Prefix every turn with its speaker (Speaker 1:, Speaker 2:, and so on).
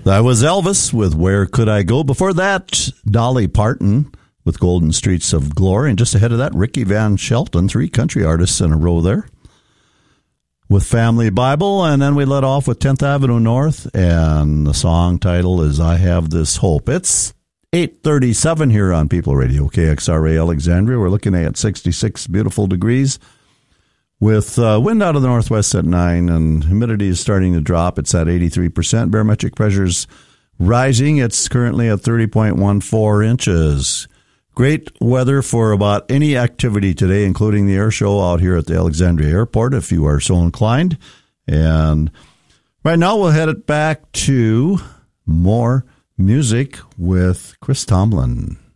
Speaker 1: That was Elvis with Where Could I Go? Before that, Dolly Parton with Golden Streets of Glory. And just ahead of that, Ricky Van Shelton, 3 country artists in a row there with Family Bible. And then we let off with 10th Avenue North, and the song title is I Have This Hope. It's 8:37 here on People Radio, KXRA Alexandria. We're looking at 66 beautiful degrees with wind out of the northwest at 9, and humidity is starting to drop. It's at 83%. Barometric pressure's rising. It's currently at 30.14 inches. Great weather for about any activity today, including the air show out here at the Alexandria Airport, if you are so inclined. And right now we'll head it back to more music with Chris Tomlin.